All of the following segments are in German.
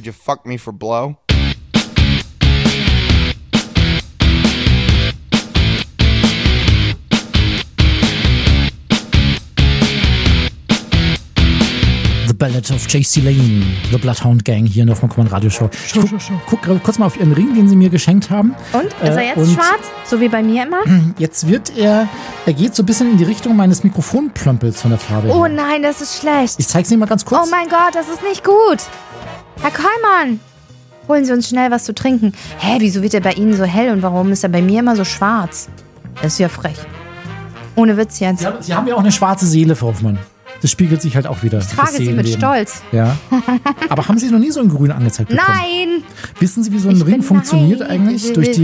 Would you fuck me for blow? The Ballad of J.C. Lane, The Bloodhound Gang hier in der Von Radio Show. Guck kurz mal auf Ihren Ring, den Sie mir geschenkt haben. Und? Ist er jetzt schwarz? So wie bei mir immer? Jetzt wird er geht so ein bisschen in die Richtung meines Mikrofonplömpels von der Farbe Oh her. nein, das ist schlecht. Ich zeig's Ihnen mal ganz kurz. Oh mein Gott, das ist nicht gut. Herr Kollmann, holen Sie uns schnell was zu trinken. Hä, wieso wird er bei Ihnen so hell und warum ist er bei mir immer so schwarz? Das ist ja frech. Ohne Witz jetzt. Sie haben ja auch eine schwarze Seele, Frau Hoffmann. Das spiegelt sich halt auch wieder. Ich trage sie mit Stolz. Ja. Aber haben Sie noch nie so in grün angezeigt bekommen? Nein! Wissen Sie, wie so ein Ring funktioniert eigentlich? Durch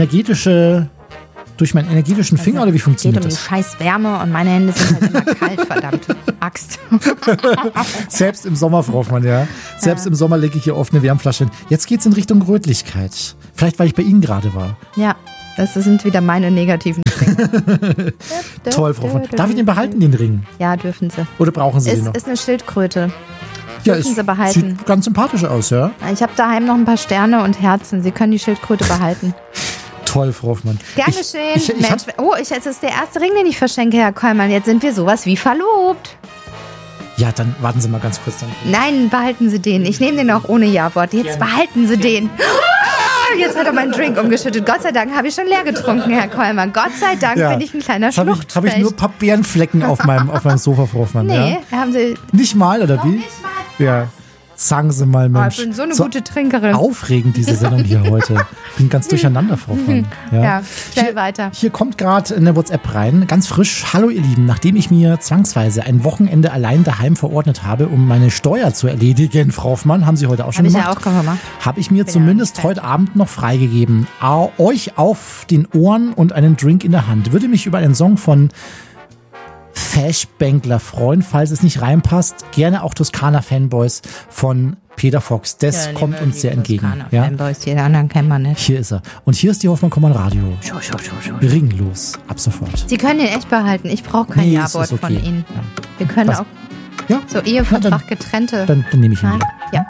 meinen energetischen Finger oder wie funktioniert das? Es geht um die scheiß Wärme und meine Hände sind halt immer kalt, verdammt. Axt. Selbst im Sommer, Frau Hoffmann, ja. Selbst im Sommer lege ich hier offene Wärmflasche hin. Jetzt geht's in Richtung Rötlichkeit. Vielleicht, weil ich bei Ihnen gerade war. Ja, das sind wieder meine negativen Dinge. Toll, Frau Hoffmann. Darf ich den behalten, den Ring? Ja, dürfen Sie. Oder brauchen Sie den noch? Ist eine Schildkröte. Ja, Dürfen Sie behalten. Sieht ganz sympathisch aus, ja. Ich habe daheim noch ein paar Sterne und Herzen. Sie können die Schildkröte behalten. Toll, Frau Hoffmann. Gerne schön. Mensch, es ist der erste Ring, den ich verschenke, Herr Kollmann. Jetzt sind wir sowas wie verlobt. Ja, dann warten Sie mal ganz kurz. Dann. Nein, behalten Sie den. Ich nehme den auch ohne Ja-Wort. Jetzt behalten Sie den. Jetzt hat er meinen Drink umgeschüttet. Gott sei Dank habe ich schon leer getrunken, Herr Kollmann. Gott sei Dank bin ich ein kleiner Schluchzpech. Habe ich nur Papierenflecken auf meinem Sofa, Frau Hoffmann. Nee, ja? haben Sie... Nicht mal, oder wie? Nicht mal. Ja. Sagen Sie mal, Mensch. Ich bin so eine gute Trinkerin. Aufregend, diese Sendung hier heute. Ich bin ganz durcheinander, Frau Hoffmann. Ja, schnell weiter. Hier kommt gerade eine WhatsApp rein, ganz frisch. Hallo ihr Lieben, nachdem ich mir zwangsweise ein Wochenende allein daheim verordnet habe, um meine Steuer zu erledigen, Frau Hoffmann, haben Sie heute auch schon gemacht? Habe ich ja auch gemacht. Habe ich mir zumindest heute Abend noch freigegeben. Euch auf den Ohren und einen Drink in der Hand. Würde mich über einen Song von Fashbankler freuen, falls es nicht reinpasst. Gerne auch Toskana-Fanboys von Peter Fox. Das kommt uns sehr entgegen. Ja? Fanboys, die anderen kennen wir nicht. Hier ist er. Und hier ist die Hoffmann-Kommern Radio. Ringlos. Ab sofort. Sie können den echt behalten. Ich brauche kein Ja-Wort von Ihnen. Ja. Wir können auch so Ehevertrag getrennte. Dann nehme ich ihn. Ja.